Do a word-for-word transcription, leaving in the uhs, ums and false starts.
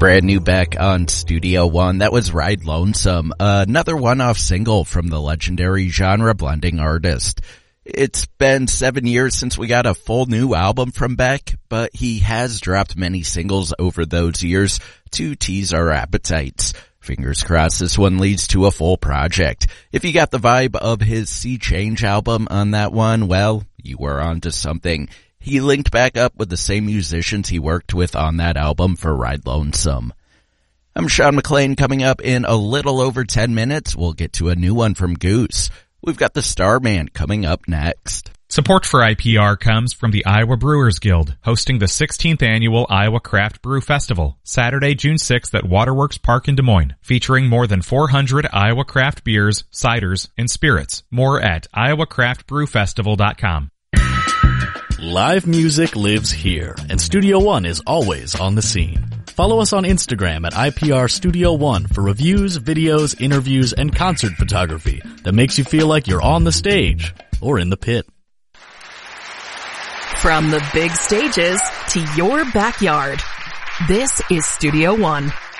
Brand new back on Studio One. That was Ride Lonesome, another one-off single from the legendary genre-blending artist. It's been seven years since we got a full new album from Beck, but he has dropped many singles over those years to tease our appetites. Fingers crossed this one leads to a full project. If you got the vibe of his Sea Change album on that one, well, you were onto something. He linked back up with the same musicians he worked with on that album for Ride Lonesome. I'm Sean McLean. Coming up in a little over ten minutes, we'll get to a new one from Goose. We've got the Starman coming up next. Support for I P R comes from the Iowa Brewers Guild, hosting the sixteenth Annual Iowa Craft Brew Festival, Saturday, June sixth at Waterworks Park in Des Moines, featuring more than four hundred Iowa craft beers, ciders, and spirits. More at iowa craft brew festival dot com. Live music lives here, and Studio One is always on the scene. Follow us on Instagram at I P R Studio One for reviews, videos, interviews, and concert photography that makes you feel like you're on the stage or in the pit. From the big stages to your backyard, this is Studio One.